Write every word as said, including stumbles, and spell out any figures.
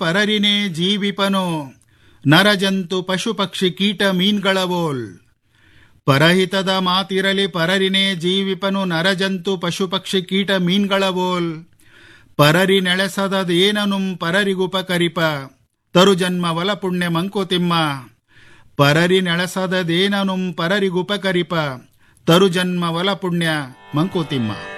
ಪರರಿನೇ ಜೀವಿಪನು ನರಜಂತು ಪಶು ಪಕ್ಷಿ ಕೀಟ ಮೀನ್ಗಳವೋಲ್. ಪರಹಿತದ ಮಾತಿರಲಿ ಪರರಿನೇ ಜೀವಿಪನು ನರಜಂತು ಪಶು ಪಕ್ಷಿ ಕೀಟ ಮೀನ್ಗಳವೋಲ್. ಪರರಿ ನೆಳೆಸದದೇನನುಂ ಪರರಿಗುಪಕರಿಪ ತರು ಜನ್ಮ ವಲ ಪುಣ್ಯ ಮಂಕುತಿಮ್ಮ. ಪರರಿ ನೆಳೆಸದದೇನನುಂ ಪರರಿಗುಪಕರಿಪ ತರು ಜನ್ಮ ವಲ ಪುಣ್ಯ ಮಂಕುತಿಮ್ಮ.